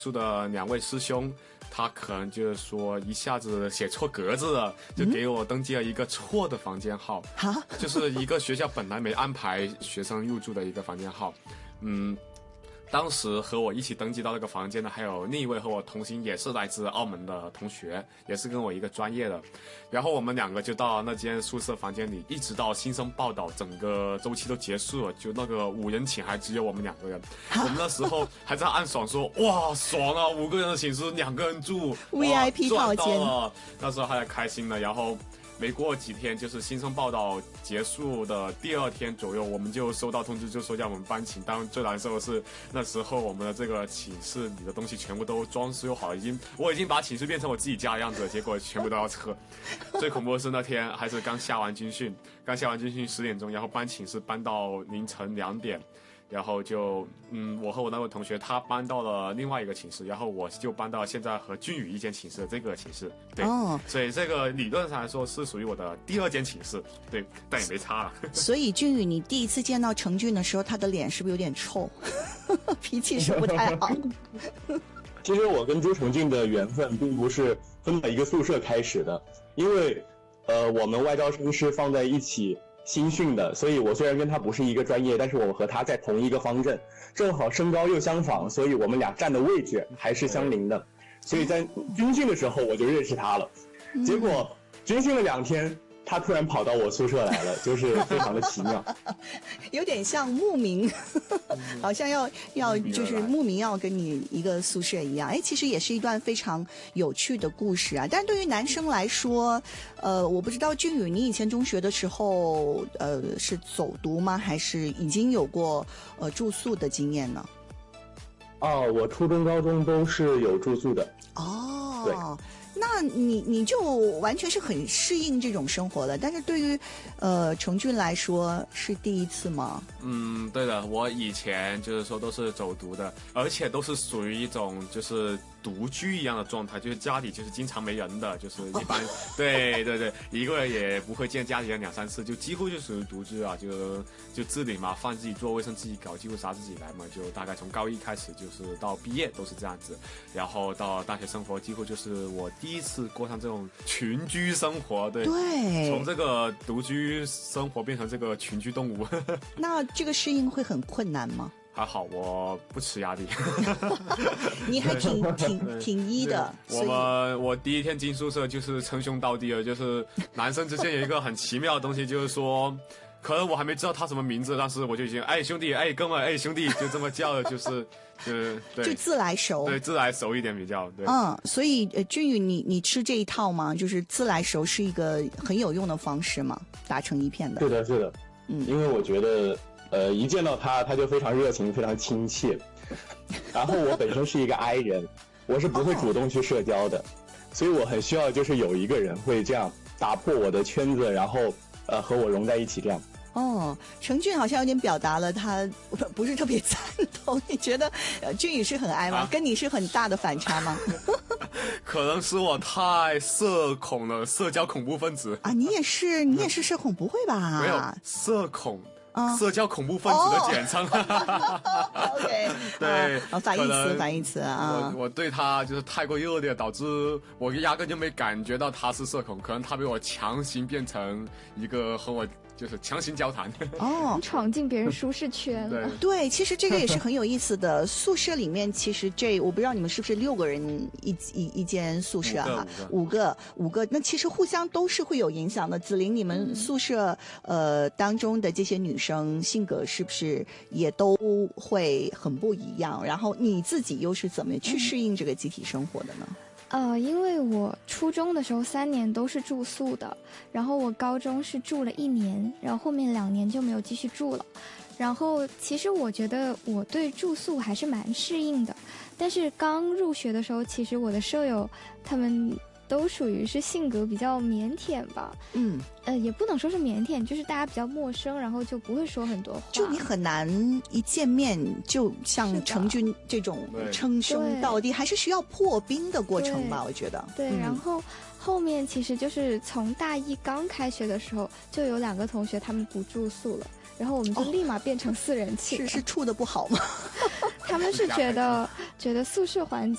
住的2位师兄，他可能就是说一下子写错格子了，就给我登记了一个错的房间号，就是一个学校本来没安排学生入住的一个房间号。当时和我一起登记到那个房间的还有另一位和我同行也是来自澳门的同学，也是跟我一个专业的，然后我们2个就到那间宿舍房间里，一直到新生报道整个周期都结束了，就那个5人寝还只有我们2个人，我们那时候还在暗爽说哇爽啊，5个人的寝室2个人住 VIP 套间， 那时候还开心了。然后没过几天，就是新生报道结束的第2天左右，我们就收到通知，就说叫我们搬寝。当然最难受的是那时候我们的这个寝室里的东西全部都装修好了，我已经把寝室变成我自己家的样子了，结果全部都要撤。最恐怖的是那天还是刚下完军训10点钟，然后搬寝室搬到凌晨2点。然后就我和我那位同学他搬到了另外一个寝室，然后我就搬到现在和俊宇一间寝室的这个寝室。对，所以这个理论上来说是属于我的第2间寝室。对，但也没差了。 所以俊宇，你第一次见到程俊的时候，他的脸是不是有点臭？脾气是不太好。 其实我跟朱程俊的缘分并不是分到一个宿舍开始的，因为我们外招生是放在一起新训的，所以我虽然跟他不是一个专业，但是我和他在同一个方阵，正好身高又相仿，所以我们俩站的位置还是相邻的，所以在军训的时候我就认识他了。结果军训了2天，他突然跑到我宿舍来了，就是非常的奇妙。 有点像牧民，好像要就是牧民要跟你一个宿舍一样。其实也是一段非常有趣的故事啊。但是对于男生来说，我不知道俊宇，你以前中学的时候，是走读吗？还是已经有过住宿的经验呢？ 我初中、高中都是有住宿的。 对。那你就完全是很适应这种生活的，但是对于程俊来说是第一次吗？ 对的，我以前就是说都是走读的，而且都是属于一种就是独居一样的状态，就是家里就是经常没人的，就是一般对，一个人也不会见家里人2、3次，就几乎就属于独居啊，就自理嘛，饭自己做，卫生自己搞，几乎啥自己来嘛，就大概从高1开始就是到毕业都是这样子，然后到大学生活几乎就是我第一次过上这种群居生活，对，从这个独居生活变成这个群居动物。 那这个适应会很困难吗？ 还好，我不吃压力。 你还挺一的。 我第一天进宿舍就是称兄道弟了，就是男生之间有一个很奇妙的东西，就是说，可能我还没知道他什么名字，但是我就已经兄弟，哥们，兄弟，就这么叫了，就是对， 就自来熟， 对，自来熟一点比较对。 所以俊宇，你吃这一套吗？就是自来熟是一个很有用的方式吗？打成一片的。 是的，因为我觉得。一见到他就非常热情，非常亲切。然后我本身是一个 I 人，我是不会主动去社交的，所以我很需要就是有一个人会这样打破我的圈子，然后和我融在一起这样。 程俊好像有点表达了他不是特别赞同。你觉得俊宇是很 I 吗？跟你是很大的反差吗？ 可能是我太社恐了，社交恐怖分子啊！你也是社恐，不会吧？ 没有社恐。社交恐怖分子的简称。 OK， 对， 反义词啊。 我对他就是太过热烈，导致我压根就没感觉到他是社恐，可能他被我强行变成一个和我就是强行交谈。 闯进别人舒适圈。 对，其实这个也是很有意思的。宿舍里面其实我不知道你们是不是6个人一间宿舍哈，5个，那其实互相都是会有影响的。子玲，你们宿舍当中的这些女生性格是不是也都会很不一样？然后你自己又是怎么去适应这个集体生活的呢？ 因为我初中的时候3年都是住宿的，然后我高中是住了1年，然后后面2年就没有继续住了。然后其实我觉得我对住宿还是蛮适应的，但是刚入学的时候，其实我的舍友他们都属于是性格比较腼腆吧，也不能说是腼腆，就是大家比较陌生，然后就不会说很多话， 就你很难一见面就像程俊这种称兄道弟，还是需要破冰的过程吧，我觉得。 对，然后后面其实就是从大1刚开学的时候，就有2个同学他们不住宿了。然后我们就立马变成4人寝。 是处的不好吗？ 他们是觉得觉得宿舍环境